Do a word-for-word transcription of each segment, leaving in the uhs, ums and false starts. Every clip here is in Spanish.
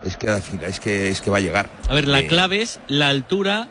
Es que, es que, es que va a llegar. A ver, la eh... clave es la altura.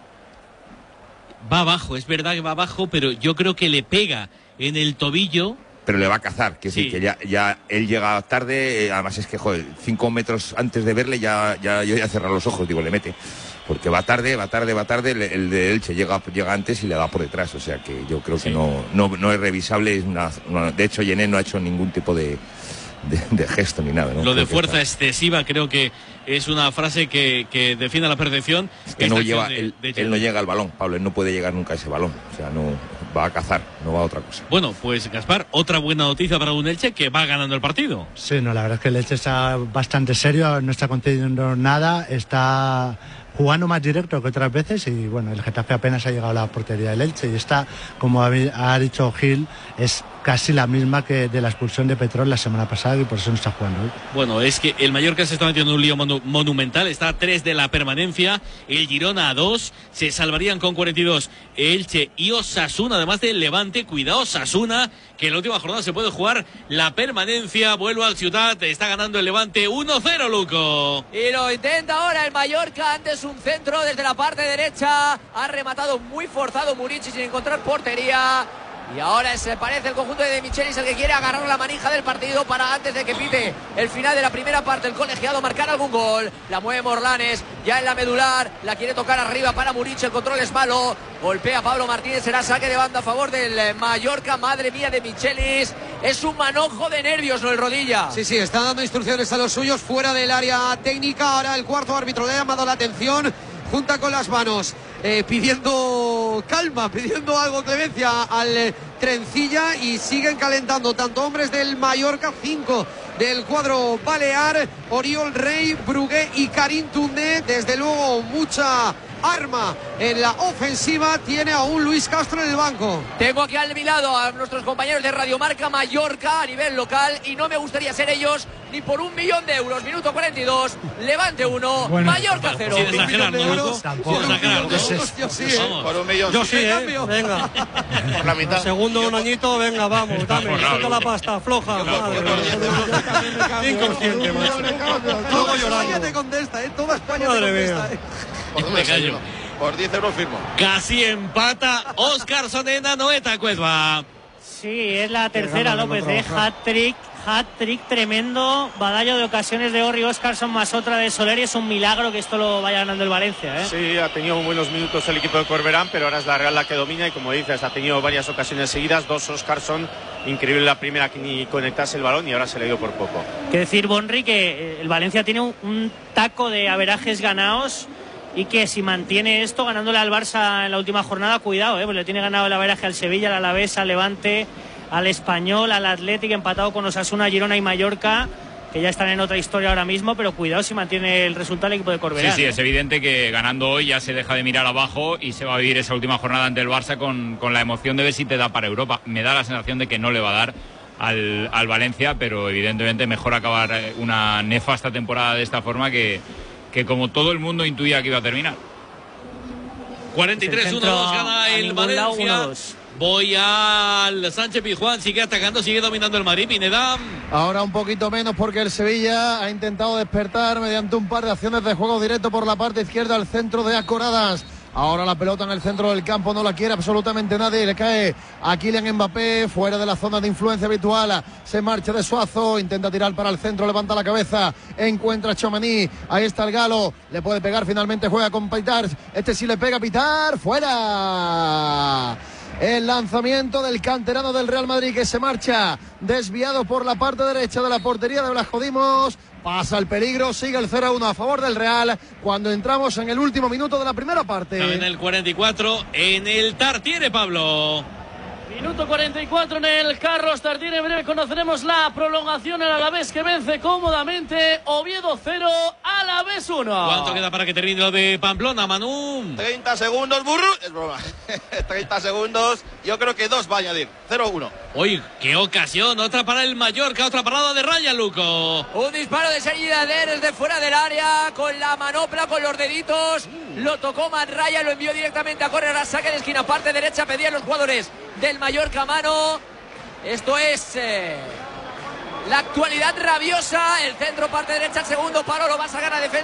Va abajo, es verdad que va abajo, pero yo creo que le pega en el tobillo. Pero le va a cazar, que sí, sí que ya, ya él llega tarde, eh, además es que, joder, cinco metros antes de verle ya, ya yo ya cerrar los ojos, digo, le mete. Porque va tarde, va tarde, va tarde, el, el de Elche llega, llega antes y le da por detrás, o sea que yo creo sí. que no, no, no es revisable, es una, una, de hecho Yené no ha hecho ningún tipo de... De, de gesto ni nada, ¿no? Lo de fuerza excesiva creo que es una frase que, que define a la perfección. Es que no lleva, de, él, de él no llega al balón, Pablo, él no puede llegar nunca a ese balón, o sea, no va a cazar, no va a otra cosa. Bueno, pues Gaspar, otra buena noticia para un Elche que va ganando el partido. Sí, no, la verdad es que el Elche está bastante serio, no está concediendo nada, está jugando más directo que otras veces y bueno, el Getafe apenas ha llegado a la portería del Elche y está, como ha dicho Gil, es casi la misma que de la expulsión de Petrol la semana pasada y por eso no está jugando hoy. Bueno, es que el Mallorca se está metiendo en un lío monu monumental, está a tres de la permanencia, el Girona a dos, se salvarían con cuarenta y dos Elche y Osasuna, además del Levante, cuidado Osasuna, que en la última jornada se puede jugar la permanencia, vuelve al Ciutat, está ganando el Levante uno cero, Luco. Y lo intenta ahora el Mallorca, antes un centro desde la parte derecha, ha rematado muy forzado Murici sin encontrar portería. Y ahora se parece el conjunto de De Michelis el que quiere agarrar la manija del partido para antes de que pite el final de la primera parte el colegiado marcar algún gol. La mueve Morlanes, ya en la medular, la quiere tocar arriba para Murici, el control es malo. Golpea Pablo Martínez, será saque de banda a favor del Mallorca. Madre mía, De Michelis, es un manojo de nervios, ¿no, el Rodilla? Sí, sí, está dando instrucciones a los suyos fuera del área técnica. Ahora el cuarto árbitro le ha llamado la atención, junta con las manos. Eh, pidiendo calma, pidiendo algo, clemencia al eh, Trencilla, y siguen calentando tanto hombres del Mallorca, cinco del cuadro balear, Oriol Rey, Brugué y Karim Toundé. Desde luego mucha arma en la ofensiva, tiene a un Luis Castro en el banco. Tengo aquí a mi lado a nuestros compañeros de Radio Marca Mallorca a nivel local y no me gustaría ser ellos ni por un millón de euros. Minuto cuarenta y dos, Levante uno, bueno, Mallorca cero. Sin exagerar, ¿no, Luco? Tampoco. Sin exagerar, ¿no? Yo sí, ¿eh? Por un millón. Yo sí, ¿eh? Venga. Por la mitad. Segundo un añito, venga, vamos, dame, suelta la pasta, floja. Madre, inconsciente, macho. Todo España te contesta, ¿eh? Toda España te contesta, ¿eh? Me callo. Por diez euros firmo. Casi empata Óscar Sonena, Noeta Cuezba. Sí, es la tercera, López, de hat-trick, hat-trick tremendo, badallo de ocasiones de Orri Óscarson más otra de Soler, y es un milagro que esto lo vaya ganando el Valencia, ¿eh? Sí, ha tenido buenos minutos el equipo de Corberán, pero ahora es la Real la que domina y, como dices, ha tenido varias ocasiones seguidas, dos Óscarson, increíble la primera que ni conectase el balón y ahora se le dio por poco. Que decir, Bonri, que el Valencia tiene un, un taco de averajes ganados y que si mantiene esto ganándole al Barça en la última jornada, cuidado, ¿eh? Pues le tiene ganado el averaje al Sevilla, al Alavés, al Levante, al Español, al Athletic, empatado con Osasuna, Girona y Mallorca, que ya están en otra historia ahora mismo, pero cuidado si mantiene el resultado el equipo de Corberán. Sí, sí, es evidente que ganando hoy ya se deja de mirar abajo y se va a vivir esa última jornada ante el Barça con, con la emoción de ver si te da para Europa. Me da la sensación de que no le va a dar al, al Valencia, pero evidentemente mejor acabar una nefasta temporada de esta forma que, que como todo el mundo intuía que iba a terminar. cuarenta y tres uno dos gana el Valencia. Voy al Sánchez Pizjuán, sigue atacando, sigue dominando el Madrid. Pineda. Ahora un poquito menos porque el Sevilla ha intentado despertar mediante un par de acciones de juego directo por la parte izquierda al centro de Acoradas. Ahora la pelota en el centro del campo, no la quiere absolutamente nadie, le cae a Kylian Mbappé, fuera de la zona de influencia habitual, se marcha de Suazo, intenta tirar para el centro, levanta la cabeza, encuentra a Tchouaméni, ahí está el Galo, le puede pegar, finalmente juega con Pitar, este sí le pega, Pitar, fuera. El lanzamiento del canterano del Real Madrid que se marcha desviado por la parte derecha de la portería de Blas Jodimos. Pasa el peligro, sigue el cero a uno a favor del Real cuando entramos en el último minuto de la primera parte. En el cuarenta y cuatro, en el Tartiere, Pablo. Minuto cuarenta y cuatro en el Carlos Tartiere. En breve conoceremos la prolongación. El Alavés que vence cómodamente. Oviedo cero, Alavés uno. ¿Cuánto queda para que termine lo de Pamplona, Manu? treinta segundos, burro. Es broma. treinta segundos. Yo creo que dos va a añadir. cero uno. Uy, qué ocasión. Otra para el Mallorca. Otra parada de raya, Luco. Un disparo de Sergi Ader desde fuera del área. Con la manopla, con los deditos. Lo tocó Manraya. Lo envió directamente a correr a saque de esquina. Parte derecha. Pedían los jugadores del Mallorca mano. Esto es eh, la actualidad rabiosa. El centro, parte derecha, el segundo palo lo va a sacar a defensa.